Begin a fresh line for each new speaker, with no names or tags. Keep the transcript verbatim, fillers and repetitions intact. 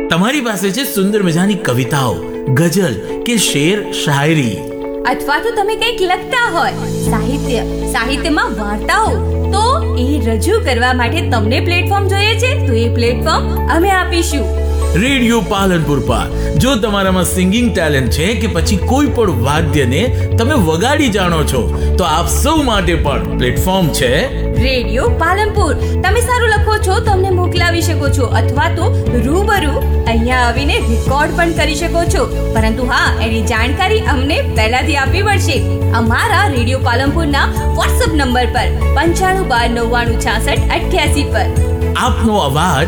તમારી પાસે છે સુંદર મજાની કવિતાઓ, ગઝલ કે શેર શાયરી,
અથવા તો તમે કંઈક લખતા હોય, સાહિત્ય સાહિત્યમાં વાર્તાઓ, તો એ રજૂ કરવા માટે તમને પ્લેટફોર્મ જોઈએ છે, તો એ પ્લેટફોર્મ અમે આપીશું
રેડિયો પાલનપુર પર. જો તમારામાં સિંગિંગ ટેલેન્ટ છે કે પછી કોઈ પણ વાદ્યને તમે વગાડી જાણો છો, તો આપ સૌ માટે પણ પ્લેટફોર્મ છે
રેડિયો પાલનપુર. તમે સારું લખો છો તો અમને મોકલાવી શકો છો, અથવા તો રૂબરૂ અહીંયા આવીને રેકોર્ડ પણ કરી શકો છો. પરંતુ હા, એની જાણકારી અમને પહેલાથી આપવી પડશે. અમારા રેડિયો પાલનપુરના વોટ્સઅપ નંબર પર પંચાણું બાર નવ્વાણું છાસઠ અઠ્યાસી પર
આપનો અવાજ